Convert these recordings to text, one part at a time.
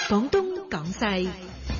廣東廣西。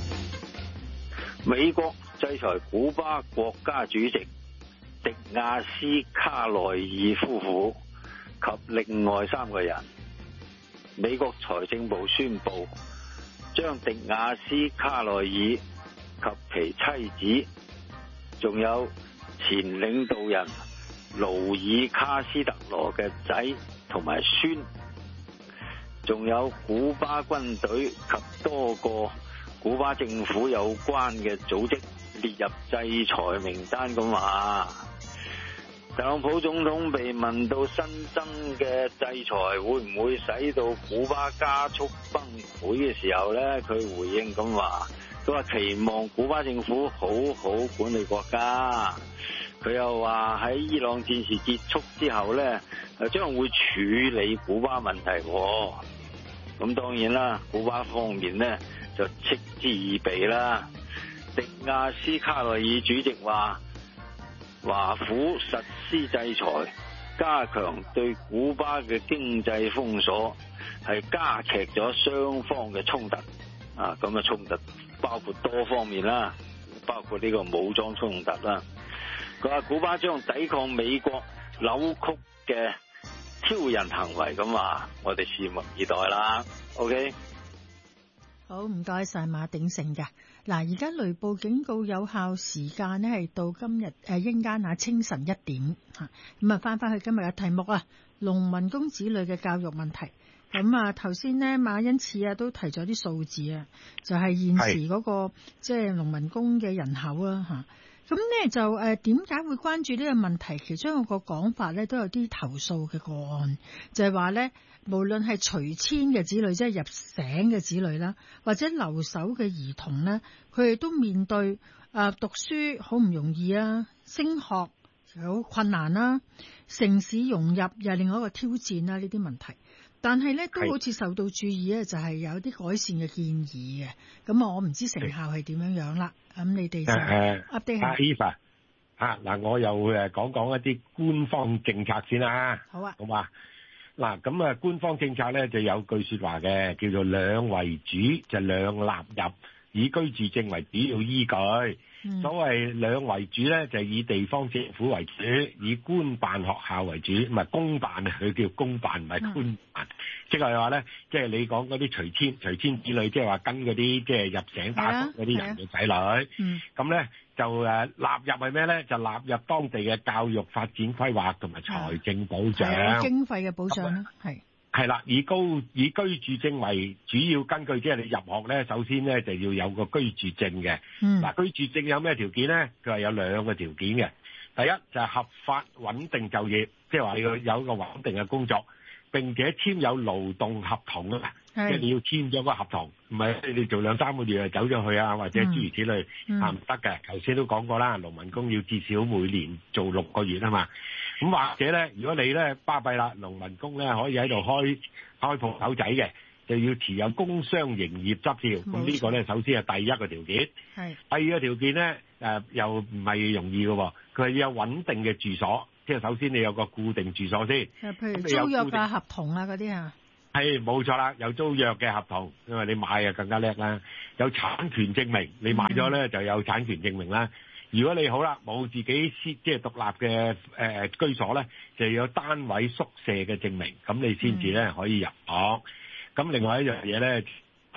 美國制裁古巴國家主席迪亞斯卡內爾夫婦及另外3個人。美國財政部宣布，將迪亞斯卡內爾及其妻子，仲有前領導人勞爾卡斯特羅嘅仔同埋孫，仲有古巴軍隊及多個古巴政府有關嘅組織列入制裁名單咁話。特朗普總統被問到新增嘅制裁會唔會使到古巴加速崩潰嘅時候呢，佢回應咁話，佢話期望古巴政府好好管理國家。佢又話喺伊朗戰事結束之後呢，將會處理古巴問題。咁當然啦，古巴方面呢就嗤之以鼻啦。迪亞斯卡內爾主席話，華府實施制裁，加強對古巴嘅經濟封鎖，係加劇咗雙方嘅衝突。咁嘅衝突包括多方面啦，包括呢個武裝衝突啦。佢話古巴將抵抗美國扭曲嘅挑釁行為，咁話我哋拭目以待啦。OK， 好，唔該晒馬鼎盛嘅。嗱，而家雷暴警告有效時間呢係到今日應間清晨1點吓。咁啊，翻去今日嘅題目啊，農民工子女嘅教育問題。咁啊，頭先呢馬恩賜都提咗啲數字啊，就係現時嗰個即係農民工嘅人口啦吓。咁呢就點解會關注呢個問題？其中有個講法呢都有啲投訴嘅個案，就係話呢，無論係隨遷嘅子女，即係入省嘅子女啦，或者留守嘅兒童呢，佢哋都面對讀書好唔容易啊，升學有困難啦，城市融入又係另外一個挑戰啦，呢啲問題。但係呢都好似受到注意咧，就係有啲改善嘅建議嘅。咁我唔知成效係點樣啦。咁你哋就 update 下。 Eva 嗱，我又講一啲官方政策先啦。 好啊。 好嘛？嗱，咁官方政策咧就有句說話嘅，叫做兩為主，就兩納入，以居住證為主要依據。所謂兩為主咧，就以地方政府為主，以官辦學校為主，唔係公辦啊，佢叫公辦，唔係官辦。即係話咧，即係你講嗰啲隨遷子女，即係話跟嗰啲即係入省打工嗰啲人嘅仔女。咁咧就納入係咩咧？就納入當地嘅教育發展規劃同埋財政保障、 經費嘅保障啦， 係啦，以居住證為主要根據，即係你入學咧，首先咧就要有個居住證嘅。嗱，居住證有咩條件咧？佢話有2個條件嘅。第一就係合法穩定就業，即係話你要有一個穩定嘅工作，並且簽有勞動合同啊，即係你要簽咗個合同，唔係你做2-3個月就走咗去啊，或者諸如此類唔得嘅。頭先都講過啦，農民工要至少每年做6個月啊嘛。咁或者咧，如果你咧巴閉啦，農民工咧可以喺度開鋪頭仔嘅，就要持有工商營業執照。咁呢個咧，首先係第一個條件。第二個條件咧，又唔係容易嘅，佢係要有穩定嘅住所。即係首先你有個固定住所先。 譬如租約啊、合同啊嗰啲啊。係冇錯啦，有租約嘅合同，因為你買啊更加叻啦。有產權證明，你買咗咧就有產權證明啦。如果你好啦，冇自己即係獨立嘅居所咧，就要有單位宿舍嘅證明，咁你先至咧可以入學。咁另外一樣嘢咧，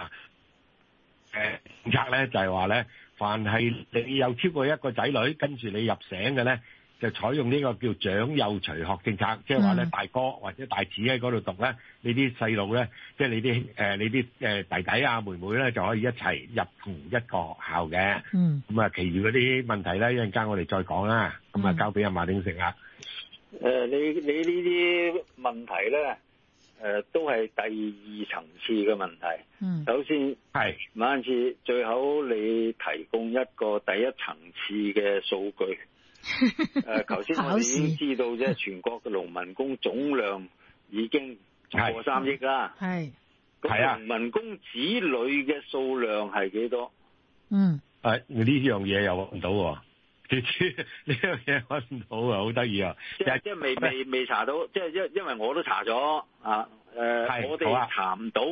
政策咧就係話咧，凡係你有超過1個仔女，跟住你入省嘅咧，就採用呢個叫長幼隨學政策，即係話咧大哥或者大姊喺嗰度讀咧，你啲細路咧，即係你啲弟弟啊妹妹咧，就可以一齊入同一個學校嘅。咁啊，其餘嗰啲問題咧，一陣間我哋再講啦。咁啊，交俾阿馬鼎盛啦。 你呢啲問題咧，都係第2層次嘅問題。首先係馬恩賜，最好你提供一個第1層次嘅數據。頭先我哋已經知道啫，全國嘅農民工總量已經過3億啦。係農民工子女嘅數量係幾多？呢樣嘢又揾唔到喎。呢樣嘢揾唔到啊，好得意啊！ 即係未查到，即係因為我都查咗啊。我哋查唔到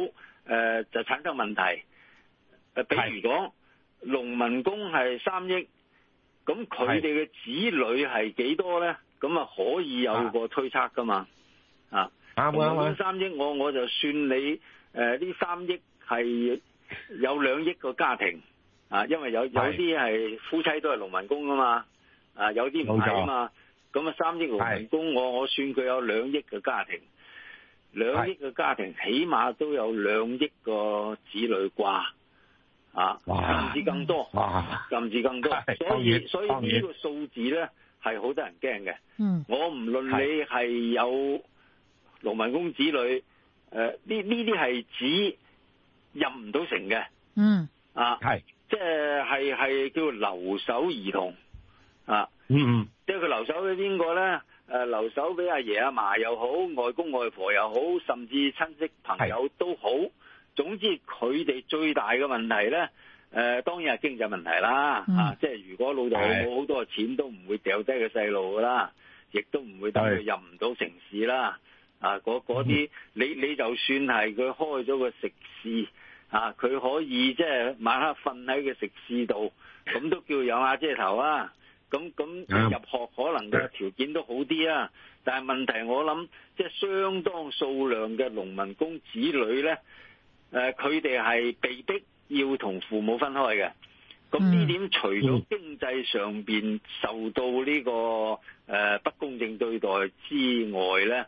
就產生問題。比如講農民工係3億，咁佢哋嘅子女係幾多咧？咁啊可以有個推測噶嘛？農民工3億，我就算你呢3億係有2億個家庭因為有啲係夫妻都係農民工啊嘛，有啲唔係啊嘛。咁啊3億農民工，我算佢有2億嘅家庭，2億嘅家庭起碼都有2億個子女啩，甚至更多，甚至更多。所以呢個數字咧係好得人驚嘅。我唔論你係有農民工子女，呢啲係指入唔到城嘅，即係叫留守兒童，即係佢留守俾邊個咧？留守俾阿爺阿嫲又好，外公外婆又好，甚至親戚朋友都好。總之佢哋最大嘅問題咧，當然係經濟問題啦。即係如果老豆老母好多錢都唔會掉低個細路噶啦，亦都唔會等佢入唔到城市啦。嗰啲你就算係佢開咗個食肆，佢可以即係晚黑瞓喺個食肆度，咁都叫有瓦遮頭啊。咁入學可能嘅條件都好啲啊，但係問題我諗即係相當數量嘅農民工子女咧，佢哋係被逼要同父母分開嘅。咁呢點除咗經濟上邊受到呢個不公正對待之外咧，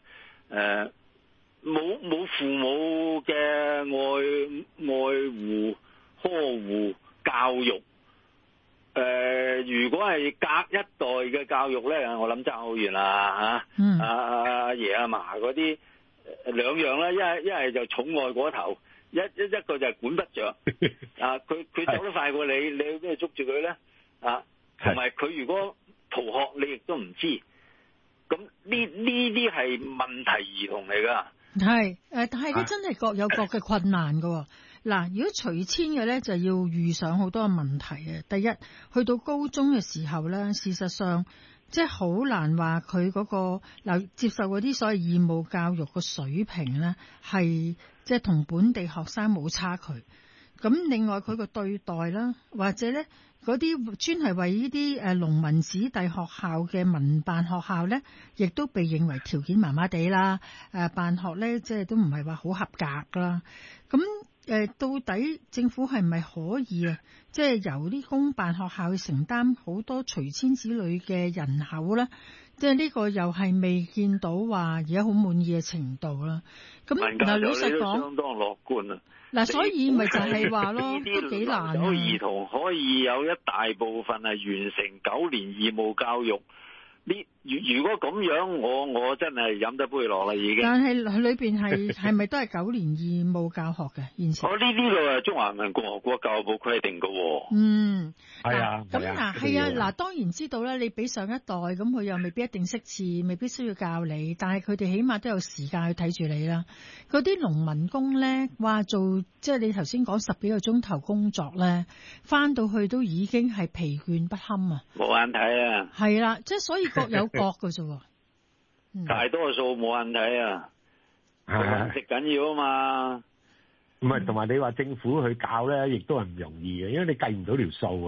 冇父母嘅愛護、呵護、教育。如果係隔一代嘅教育咧，我諗爭好遠啦嚇。阿爺阿嫲嗰啲兩樣啦，一係就寵愛過頭，一個就係管不着。佢走得快過你，你去邊度捉住佢咧？同埋佢如果逃學，你亦都唔知。咁呢啲係問題兒童嚟㗎。 係但係佢真係各有各嘅困難㗎。嗱，如果隨遷嘅咧，就要遇上好多問題嘅。第一，去到高中嘅時候咧，事實上即係好難話佢嗰個接受嗰啲所謂義務教育嘅水平咧，係即係同本地學生冇差距。咁另外佢個對待啦，或者咧嗰啲專係為呢啲農民子弟學校嘅民辦學校咧，亦都被認為條件麻麻地啦。辦學咧即係都唔係話好合格啦。咁到底政府係咪可以即係由啲公辦學校去承擔好多隨遷子女嘅人口咧？即係呢個又係未見到話而家好滿意嘅程度啦。咁嗱，老實講， 相當樂觀啊！ 嗱，所以咪就係話咯，都幾難啊！ 有兒童可以有一大部分係完成9年義務教育。如果咁樣，我真係飲得杯落啦已經。但係佢裏邊係咪都係9年義務教學嘅現時？ 呢個係中華人民共和國教育部規定嘅喎。 係啊。咁係啊，當然知道啦。你俾上一代咁，佢又未必一定識字，未必需要教你，但係佢哋起碼都有時間去睇住你啦。嗰啲農民工咧，話做即係你頭先講10幾個鐘頭工作咧，翻到去都已經係疲倦不堪啊！ 冇眼睇啊！ 係啦，即係所以各有各嘅啫。 大多數冇眼睇啊！食緊要啊嘛。 唔係，同埋你話政府去教咧，亦都係唔容易嘅，因為你計唔到條數。